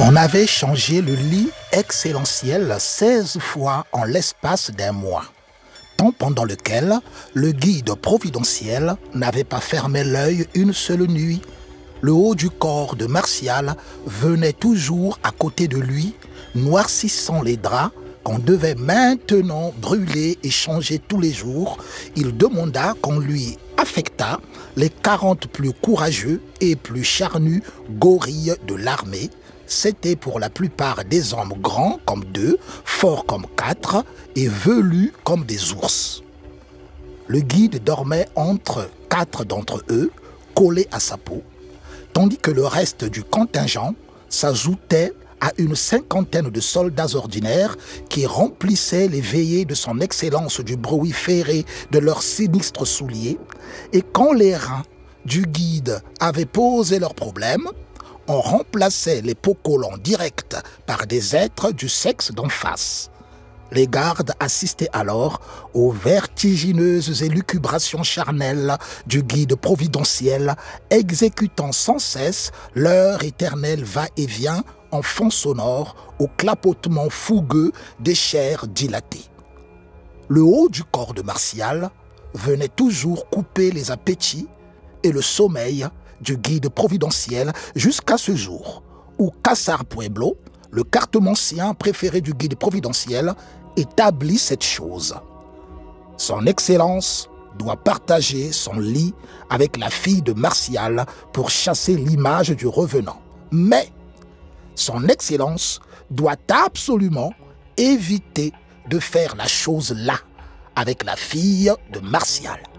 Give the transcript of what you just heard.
On avait changé le lit excellentiel 16 fois en l'espace d'un mois, temps pendant lequel le guide providentiel n'avait pas fermé l'œil une seule nuit. Le haut du corps de Martial venait toujours à côté de lui, noircissant les draps qu'on devait maintenant brûler et changer tous les jours. Il demanda qu'on lui affectât les 40 plus courageux et plus charnus gorilles de l'armée. C'était pour la plupart des hommes grands comme 2, forts comme 4 et velus comme des ours. Le guide dormait entre 4 d'entre eux, collés à sa peau, tandis que le reste du contingent s'ajoutait à une 50aine de soldats ordinaires qui remplissaient les veillées de son excellence du bruit ferré de leurs sinistres souliers. Et quand les reins du guide avaient posé leurs problèmes, on remplaçait les pots collants directs par des êtres du sexe d'en face. Les gardes assistaient alors aux vertigineuses élucubrations charnelles du guide providentiel, exécutant sans cesse leur éternel va-et-vient en fond sonore au clapotement fougueux des chairs dilatées. Le haut du corps de Martial venait toujours couper les appétits et le sommeil du guide providentiel jusqu'à ce jour où Cassar Pueblo, le cartomancien préféré du guide providentiel, établit cette chose. Son Excellence doit partager son lit avec la fille de Martial pour chasser l'image du revenant. Mais son Excellence doit absolument éviter de faire la chose là avec la fille de Martial.